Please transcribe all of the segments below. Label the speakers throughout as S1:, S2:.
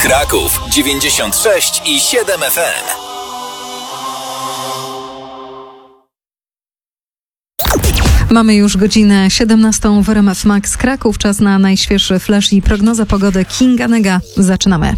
S1: Kraków 96 i 7 FM.
S2: Mamy już godzinę 17 w RMF Max Kraków. Czas na najświeższy flash i prognozę pogody Kinga Nega. Zaczynamy.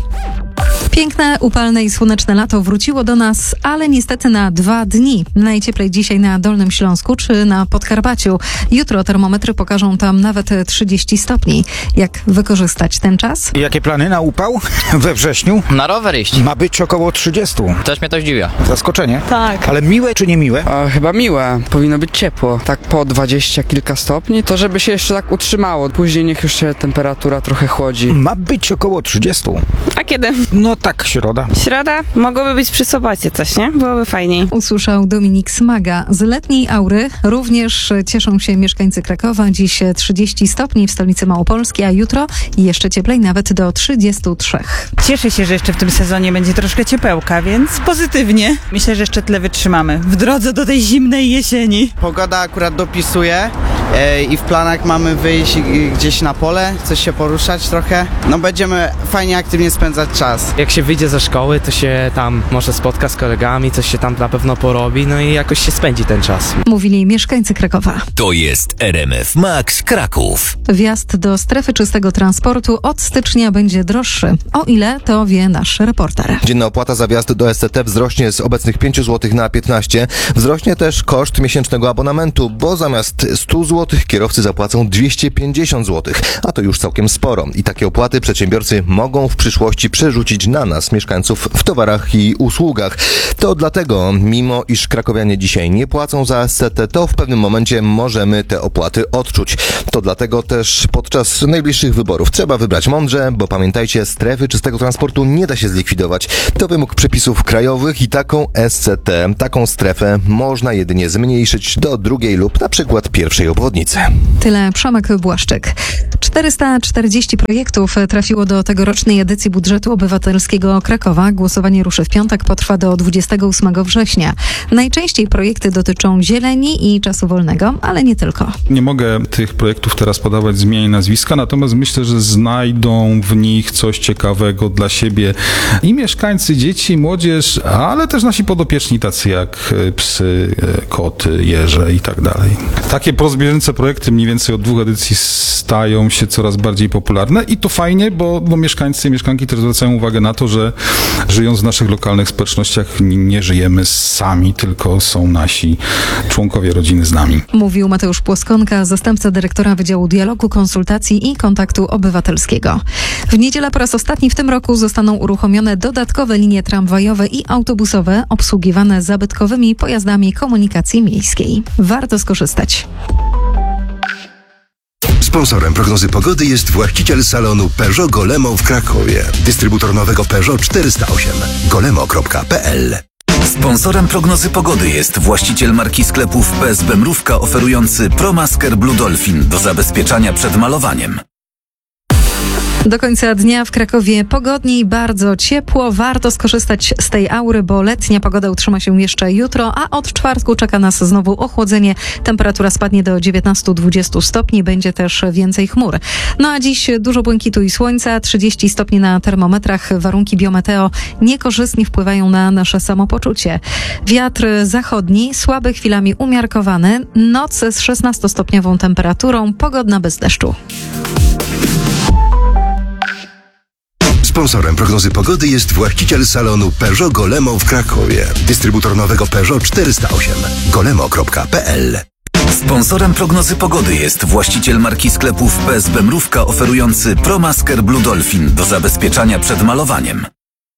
S2: Piękne, upalne i słoneczne lato wróciło do nas, ale niestety na 2 dni. Najcieplej dzisiaj na Dolnym Śląsku czy na Podkarpaciu. Jutro termometry pokażą tam nawet 30 stopni. Jak wykorzystać ten czas?
S3: Jakie plany na upał we wrześniu?
S4: Na rower iść.
S3: Ma być około 30.
S4: Też mnie to zdziwia.
S3: Zaskoczenie.
S5: Tak.
S3: Ale miłe czy niemiłe?
S6: Chyba miłe. Powinno być ciepło. Tak po 20 kilka stopni, to żeby się jeszcze tak utrzymało. Później niech już się temperatura trochę chłodzi.
S3: Ma być około 30.
S5: A kiedy?
S3: No tak, środa.
S5: Środa? Mogłoby być przy sobocie coś, nie? Byłoby fajniej.
S2: Usłyszał Dominik Smaga. Z letniej aury również cieszą się mieszkańcy Krakowa. Dziś 30 stopni w stolicy Małopolskiej, a jutro jeszcze cieplej, nawet do 33.
S7: Cieszę się, że jeszcze w tym sezonie będzie troszkę ciepełka, więc pozytywnie. Myślę, że jeszcze tyle wytrzymamy w drodze do tej zimnej jesieni.
S8: Pogoda akurat dopisuje i w planach mamy wyjść gdzieś na pole, coś się poruszać trochę. No będziemy fajnie, aktywnie spędzać czas.
S9: Jak się wyjdzie ze szkoły, to się tam może spotka z kolegami, coś się tam na pewno porobi, no i jakoś się spędzi ten czas.
S2: Mówili mieszkańcy Krakowa.
S1: To jest RMF Max Kraków.
S2: Wjazd do strefy czystego transportu od stycznia będzie droższy. O ile, to wie nasz reporter.
S10: Dzienna opłata za wjazd do SCT wzrośnie z obecnych 5 zł na 15. Wzrośnie też koszt miesięcznego abonamentu, bo zamiast 100 zł kierowcy zapłacą 250 zł, a to już całkiem sporo. I takie opłaty przedsiębiorcy mogą w przyszłości przerzucić na nas, mieszkańców, w towarach i usługach. To dlatego, mimo iż krakowianie dzisiaj nie płacą za SCT, to w pewnym momencie możemy te opłaty odczuć. To dlatego też podczas najbliższych wyborów trzeba wybrać mądrze, bo pamiętajcie, strefy czystego transportu nie da się zlikwidować. To wymóg przepisów krajowych i taką SCT, taką strefę można jedynie zmniejszyć do 2. lub na przykład 1. obwodnicy.
S2: Tyle Przemek Błaszczyk. 440 projektów trafiło do tegorocznej edycji budżetu obywatelskiego Krakowa. Głosowanie ruszy w piątek, potrwa do 28 września. Najczęściej projekty dotyczą zieleni i czasu wolnego, ale nie tylko.
S11: Nie mogę tych projektów teraz podawać z imienia i nazwiska, natomiast myślę, że znajdą w nich coś ciekawego dla siebie i mieszkańcy, dzieci, młodzież, ale też nasi podopieczni, tacy jak psy, koty, jeże i tak dalej. Takie prozbieżnicze projekty mniej więcej od 2 edycji stają się coraz bardziej popularne i to fajnie, bo mieszkańcy i mieszkanki też zwracają uwagę na to, że żyjąc w naszych lokalnych społecznościach nie żyjemy sami, tylko są nasi członkowie rodziny z nami.
S2: Mówił Mateusz Płoskonka, zastępca dyrektora Wydziału Dialogu, Konsultacji i Kontaktu Obywatelskiego. W niedzielę po raz ostatni w tym roku zostaną uruchomione dodatkowe linie tramwajowe i autobusowe obsługiwane zabytkowymi pojazdami komunikacji miejskiej. Warto skorzystać.
S12: Sponsorem prognozy pogody jest właściciel salonu Peugeot Golemo w Krakowie. Dystrybutor nowego Peugeot 408. golemo.pl.
S1: Sponsorem prognozy pogody jest właściciel marki sklepów PSB Mrówka oferujący ProMasker Blue Dolphin do zabezpieczania przed malowaniem.
S2: Do końca dnia w Krakowie pogodniej, bardzo ciepło. Warto skorzystać z tej aury, bo letnia pogoda utrzyma się jeszcze jutro, a od czwartku czeka nas znowu ochłodzenie. Temperatura spadnie do 19-20 stopni, będzie też więcej chmur. No a dziś dużo błękitu i słońca, 30 stopni na termometrach. Warunki biometeo niekorzystnie wpływają na nasze samopoczucie. Wiatr zachodni, słaby, chwilami umiarkowany. Noc z 16-stopniową temperaturą, pogodna bez deszczu.
S12: Sponsorem prognozy pogody jest właściciel salonu Peugeot Golemo w Krakowie. Dystrybutor nowego Peugeot 408. golemo.pl.
S1: Sponsorem prognozy pogody jest właściciel marki sklepów PSB Mrówka oferujący ProMasker Blue Dolphin do zabezpieczania przed malowaniem.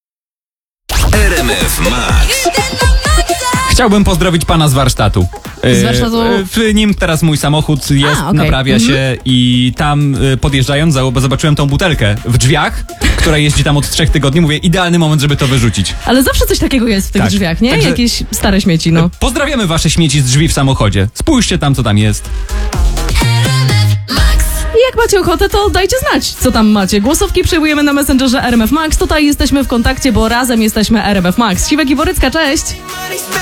S1: RMF Max.
S13: Chciałbym pozdrowić pana z warsztatu.
S5: Z warsztatu?
S13: W nim teraz mój samochód jest, naprawia się i tam podjeżdżając zobaczyłem tą butelkę w drzwiach, która jeździ tam od 3 tygodni. Mówię, idealny moment, żeby to wyrzucić.
S5: Ale zawsze coś takiego jest w tych drzwiach, nie?
S13: Także
S5: jakieś stare śmieci, no.
S13: Pozdrawiamy wasze śmieci z drzwi w samochodzie. Spójrzcie tam, co tam jest.
S5: I jak macie ochotę, to dajcie znać, co tam macie. Głosówki przyjmujemy na Messengerze RMF Max. Tutaj jesteśmy w kontakcie, bo razem jesteśmy RMF Max. Siwek i Borycka, cześć!